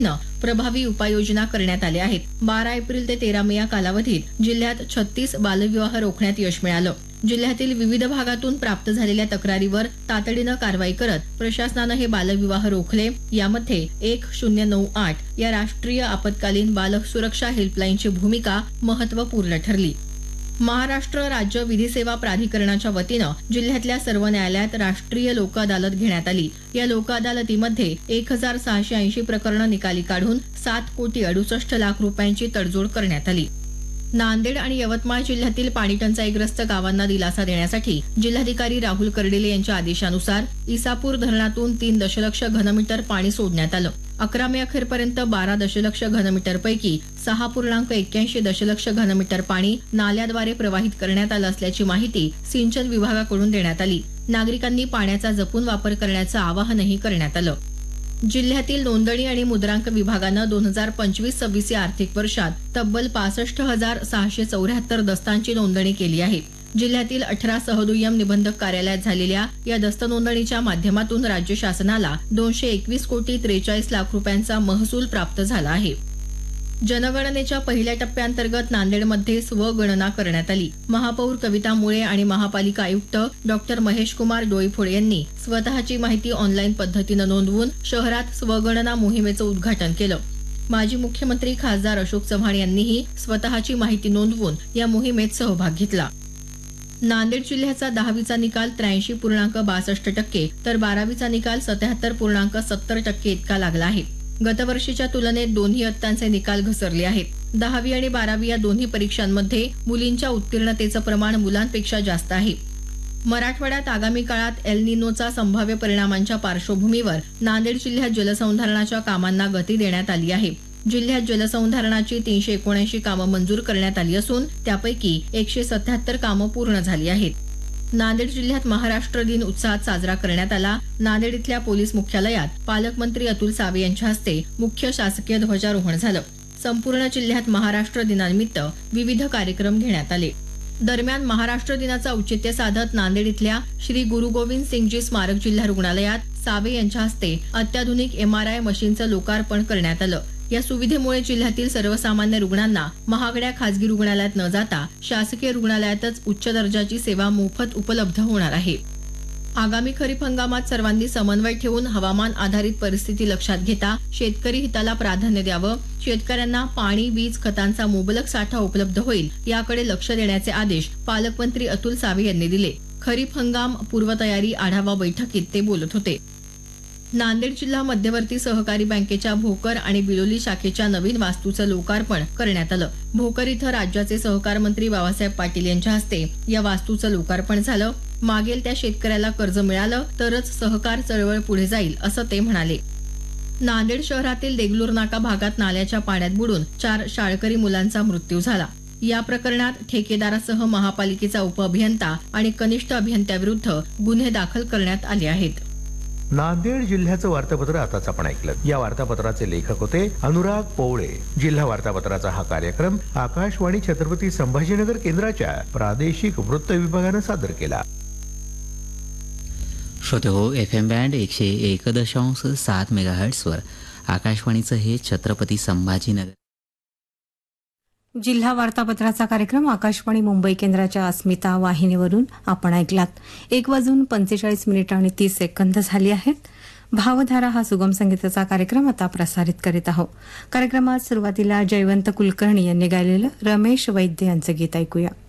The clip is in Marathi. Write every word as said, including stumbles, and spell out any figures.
प्रभावी उपाययोजना करण्यात आल्या आहेत. बारा एप्रिल ते तेरा मे या कालावधीत जिल्ह्यात छत्तीस बालविवाह रोखण्यात यश मिळालं. जिल्ह्यातील विविध भागातून प्राप्त झालेल्या तक्रारीवर तातडीनं कारवाई करत प्रशासनानं हे बालविवाह रोखले. यामध्ये एक शून्य नऊ आठ या राष्ट्रीय आपत्कालीन बाल सुरक्षा हेल्पलाईनची भूमिका महत्त्वपूर्ण ठरली. महाराष्ट्र राज्य विधी सेवा प्राधिकरणाच्या वतीनं जिल्ह्यातल्या सर्व न्यायालयात राष्ट्रीय लोक अदालत घेण्यात आली. या लोक अदालतीमध्ये एक हजार सहाशे ऐंशी प्रकरणं निकाली काढून सात कोटी अडुसष्ट लाख रुपयांची तडजोड करण्यात आली. नांदेड आणि यवतमाळ जिल्ह्यातील पाणी टंचाईग्रस्त गावांना दिलासा देण्यासाठी जिल्हाधिकारी राहुल कर्डिले यांच्या आदेशानुसार इसापूर धरणातून तीन दशलक्ष घनमीटर पाणी सोडण्यात आलं. अकरा मे अखेरपर्यंत बारा दशलक्ष घनमीटरपैकी सहा पूर्णांक एक्क्याऐंशी दशलक्ष घनमीटर पाणी नाल्याद्वारे प्रवाहित करण्यात आलं असल्याची माहिती सिंचन विभागाकडून देण्यात आली. नागरिकांनी पाण्याचा जपून वापर करण्याचं आवाहनही करण्यात आलं. जिल्ह्यातील नोंदणी आणि मुद्रांक विभागानं दोन हजार पंचवीस सव्वीस या आर्थिक वर्षात तब्बल पासष्ट हजार सहाशे चौऱ्याहत्तर दस्तांची नोंदणी केली आहे. जिल्ह्यातील अठरा सहदुय्यम निबंधक कार्यालयात झालेल्या या दस्त नोंदणीच्या माध्यमातून राज्य शासनाला दोनशे एकवीस कोटी त्रेचाळीस लाख रुपयांचा महसूल प्राप्त झाला आहे. जनगणनेच्या पहिल्या टप्प्याअंतर्गत नांदेडमध्ये स्वगणना करण्यात आली. महापौर कविता मुळे आणि महापालिका आयुक्त डॉक्टर महेश कुमार डोईफोडे यांनी स्वतःची माहिती ऑनलाईन पद्धतीनं नोंदवून शहरात स्वगणना मोहिमेचं उद्घाटन केलं. माजी मुख्यमंत्री खासदार अशोक चव्हाण यांनीही स्वतःची माहिती नोंदवून या मोहिमेत सहभाग घेतला. नांदेड जिल्ह्याचा दहावीचा निकाल त्र्याऐंशी पूर्णांक बासष्ट टक्के तर बारावीचा निकाल सत्याहत्तर पूर्णांक सत्तर टक्के इतका लागला आहे. गतवर्षीच्या तुलनेत दोन्ही इयत्तांचे निकाल घसरले आहेत. दहावी आणि बारावी या दोन्ही परीक्षांमध्ये मुलींच्या उत्तीर्णतेचं प्रमाण मुलांपेक्षा जास्त आहे. मराठवाड्यात आगामी काळात एल निनोचा संभाव्य परिणामांच्या पार्श्वभूमीवर नांदेड जिल्ह्यात जलसंधारणाच्या कामांना गती देण्यात आली आहे. जिल्ह्यात जलसंधारणाची तीनशे एकोणऐंशी कामं मंजूर करण्यात आली असून त्यापैकी एकशे सत्याहत्तर कामं पूर्ण झाली आहेत. नांदेड जिल्ह्यात महाराष्ट्र दिन उत्साहात साजरा करण्यात आला. नांदेड इथल्या पोलीस मुख्यालयात पालकमंत्री अतुल सावे यांच्या हस्ते मुख्य शासकीय ध्वजारोहण झालं. संपूर्ण जिल्ह्यात महाराष्ट्र दिनानिमित्त विविध कार्यक्रम घेण्यात आले. दरम्यान महाराष्ट्र दिनाचं औचित्य साधत नांदेड इथल्या श्री गुरु गोविंद सिंगजी स्मारक जिल्हा रुग्णालयात सावे यांच्या हस्ते अत्याधुनिक एमआरआय मशीनचं लोकार्पण करण्यात आलं. या सुविधेमुळे जिल्ह्यातील सर्वसामान्य रुग्णांना महागड्या खासगी रुग्णालयात न जाता शासकीय रुग्णालयातच उच्च दर्जाची सेवा मोफत उपलब्ध होणार आहे. आगामी खरीप हंगामात सर्वांनी समन्वय ठेवून हवामान आधारित परिस्थिती लक्षात घेता शेतकरी हिताला प्राधान्य द्यावं. शेतकऱ्यांना पाणी, वीज, खतांचा मुबलक साठा उपलब्ध होईल याकडे लक्ष देण्याचे आदेश पालकमंत्री अतुल सावे यांनी दिले. खरीप हंगाम पूर्वतयारी आढावा बैठकीत ते बोलत होते. नांदेड जिल्हा मध्यवर्ती सहकारी बँकेच्या भोकर आणि बिलोली शाखेच्या नवीन वास्तूचं लोकार्पण करण्यात आलं. भोकर इथं राज्याचे सहकार मंत्री बाबासाहेब पाटील यांच्या हस्ते या वास्तूचं लोकार्पण झालं. मागेल त्या शेतकऱ्याला कर्ज मिळालं तरच सहकार चळवळ पुढे जाईल असं ते म्हणाले. नांदेड शहरातील देगलूर नाका भागात नाल्याच्या पाण्यात बुडून चार शाळकरी मुलांचा मृत्यू झाला. या प्रकरणात ठेकेदारासह महापालिकेचा उपअभियंता आणि कनिष्ठ अभियंत्याविरुद्ध गुन्हे दाखल करण्यात आले आहेत. नांदेड जिल्ह्याचं वार्तापत्र आताच आपण ऐकलं. या वार्तापत्राचे लेखक होते अनुराग पोवळे. जिल्हा वार्तापत्राचा हा कार्यक्रम आकाशवाणी छत्रपती संभाजीनगर केंद्राच्या प्रादेशिक वृत्त विभागानं सादर केला. श्रोते हो, एफ एम बँड एकशे एक दशांश सात मेगाहर्ट्सवर आकाशवाणीचं हे छत्रपती संभाजीनगर. जिल्हा वार्तापत्राचा कार्यक्रम आकाशवाणी मुंबई केंद्राच्या अस्मिता वाहिनीवरून आपण ऐकलात. एक वाजून पंचेचाळीस मिनिट आणि तीस सेकंद झाली आहेत. भावधारा हा सुगम संगीताचा कार्यक्रम आता प्रसारित करीत आहोत. कार्यक्रमात सुरुवातीला जयवंत कुलकर्णी यांनी गायलेलं रमेश वैद्य यांचं गीत ऐकूया.